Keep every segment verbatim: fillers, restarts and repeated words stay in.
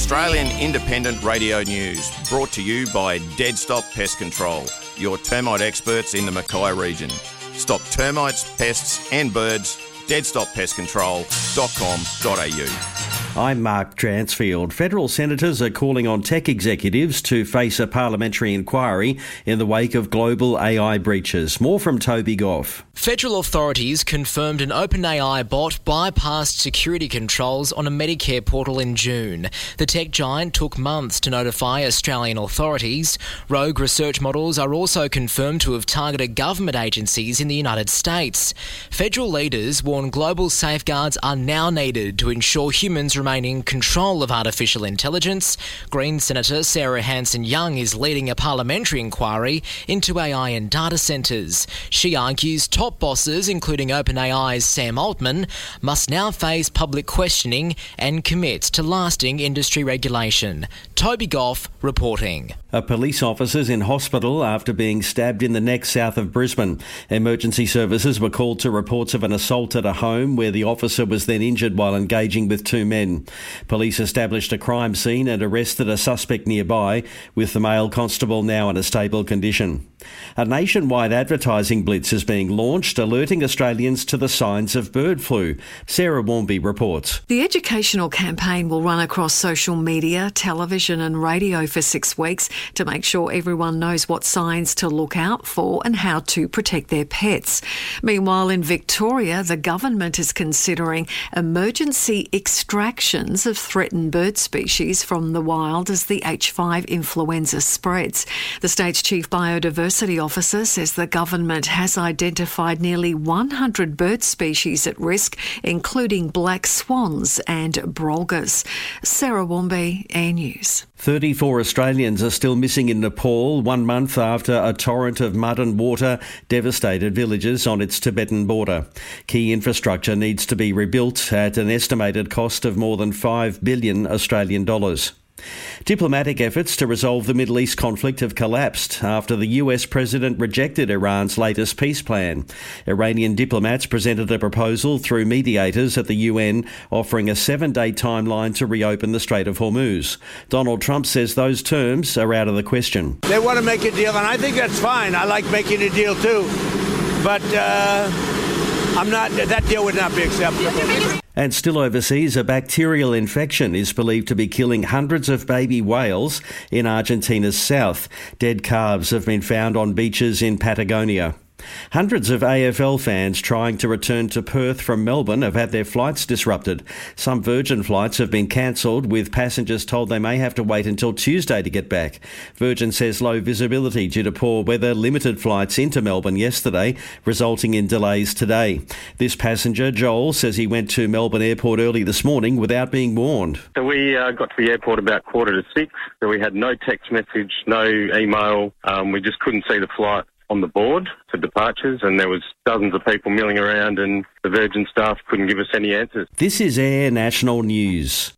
Australian Independent Radio News, brought to you by Dead Stop Pest Control, your termite experts in the Mackay region. Stop termites, pests and birds. dead stop pest control dot com dot a u. I'm Mark Dransfield. Federal senators are calling on tech executives to face a parliamentary inquiry in the wake of global A I breaches. More from Toby Goff. Federal authorities confirmed an OpenAI bot bypassed security controls on a Medicare portal in June. The tech giant took months to notify Australian authorities. Rogue research models are also confirmed to have targeted government agencies in the United States. Federal leaders warn global safeguards are now needed to ensure humans remain in control of artificial intelligence. Green Senator Sarah Hanson-Young is leading a parliamentary inquiry into A I and data centres. She argues top bosses, including OpenAI's Sam Altman, must now face public questioning and commit to lasting industry regulation. Toby Goff reporting. A police officer's in hospital after being stabbed in the neck south of Brisbane. Emergency services were called to reports of an assault at a home where the officer was then injured while engaging with two men. Police established a crime scene and arrested a suspect nearby, with the male constable now in a stable condition. A nationwide advertising blitz is being launched, alerting Australians to the signs of bird flu. Sarah Warmby reports. The educational campaign will run across social media, television and radio for six weeks to make sure everyone knows what signs to look out for and how to protect their pets. Meanwhile, in Victoria, the government is considering emergency extractions of threatened bird species from the wild as the H five influenza spreads. The state's chief biodiversity officer says the government has identified nearly one hundred bird species at risk, including black swans and brolgas. Sarah Warmby, Air News. thirty-four Australians are still missing in Nepal, one month after a torrent of mud and water devastated villages on its Tibetan border. Key infrastructure needs to be rebuilt at an estimated cost of more than five billion Australian dollars. Diplomatic efforts to resolve the Middle East conflict have collapsed after the U S president rejected Iran's latest peace plan. Iranian diplomats presented a proposal through mediators at the U N offering a seven-day timeline to reopen the Strait of Hormuz. Donald Trump says those terms are out of the question. They want to make a deal, and I think that's fine. I like making a deal too. But uh, I'm not. That deal would not be acceptable. And still overseas, a bacterial infection is believed to be killing hundreds of baby whales in Argentina's south. Dead calves have been found on beaches in Patagonia. Hundreds of A F L fans trying to return to Perth from Melbourne have had their flights disrupted. Some Virgin flights have been cancelled, with passengers told they may have to wait until Tuesday to get back. Virgin says low visibility due to poor weather limited flights into Melbourne yesterday, resulting in delays today. This passenger, Joel, says he went to Melbourne Airport early this morning without being warned. So we uh, got to the airport about quarter to six, so we had no text message, no email. Um, we just couldn't see the flight on the board for departures, and there was dozens of people milling around, and the Virgin staff couldn't give us any answers. This is Air National News.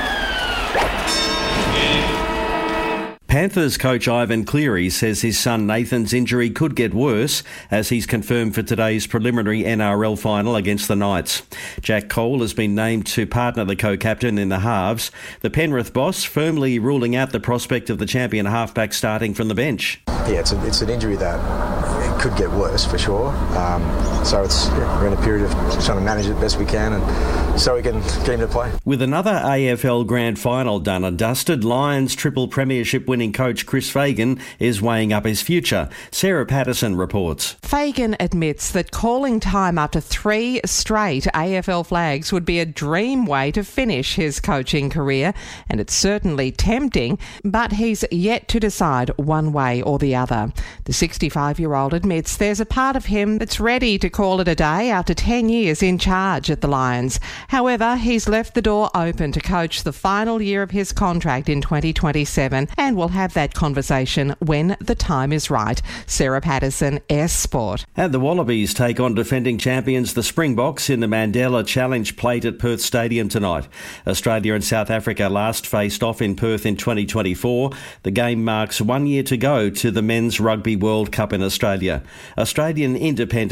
Panthers coach Ivan Cleary says his son Nathan's injury could get worse as he's confirmed for today's preliminary N R L final against the Knights. Jack Cole has been named to partner the co-captain in the halves. The Penrith boss firmly ruling out the prospect of the champion halfback starting from the bench. Yeah, it's, a, it's an injury that it could get worse for sure. Um, so it's yeah, we're in a period of trying to manage it best we can and so we can get him to play. With another A F L Grand Final done and dusted, Lions triple premiership winning coach Chris Fagan is weighing up his future. Sarah Patterson reports. Fagan admits that calling time after three straight A F L flags would be a dream way to finish his coaching career, and it's certainly tempting, but he's yet to decide one way or the other. The sixty-five-year-old admits there's a part of him that's ready to call it a day after ten years in charge at the Lions. However, he's left the door open to coach the final year of his contract in twenty twenty-seven and will have that conversation when the time is right. Sarah Patterson, S Sport. And the Wallabies take on defending champions the Springboks in the Mandela Challenge Plate at Perth Stadium tonight. Australia and South Africa last faced off in Perth in twenty twenty-four. The game marks one year to go to the Men's Rugby World Cup in Australia. Australian Independent Radio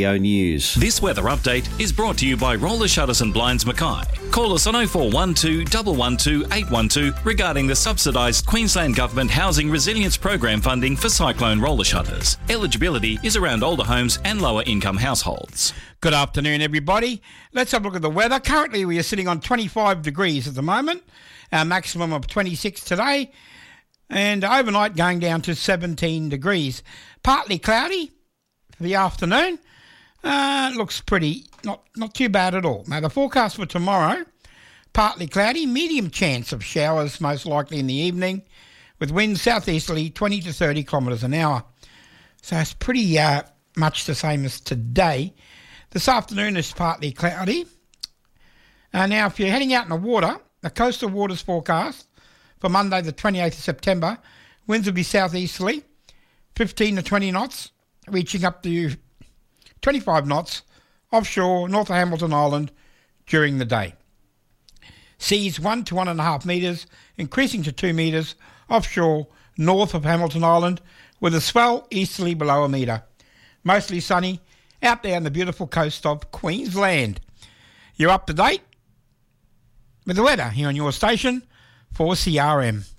Radio News. This weather update is brought to you by Roller Shutters and Blinds Mackay. Call us on oh four one two, one one two, eight one two regarding the subsidised Queensland Government Housing Resilience Program funding for cyclone roller shutters. Eligibility is around older homes and lower income households. Good afternoon, everybody. Let's have a look at the weather. Currently, we are sitting on twenty-five degrees at the moment, our maximum of twenty-six today, and overnight going down to seventeen degrees. Partly cloudy for the afternoon. Uh, looks pretty, not, not too bad at all. Now, the forecast for tomorrow, partly cloudy, medium chance of showers, most likely in the evening, with winds southeasterly twenty to thirty kilometres an hour. So it's pretty uh, much the same as today. This afternoon is partly cloudy. Uh, now, if you're heading out in the water, the coastal waters forecast for Monday the twenty-eighth of September, winds will be southeasterly, fifteen to twenty knots, reaching up to twenty-five knots offshore north of Hamilton Island during the day. Seas one to one and a half metres, increasing to two metres offshore north of Hamilton Island, with a swell easterly below a metre. Mostly sunny out there on the beautiful coast of Queensland. You're up to date with the weather here on your station for C R M.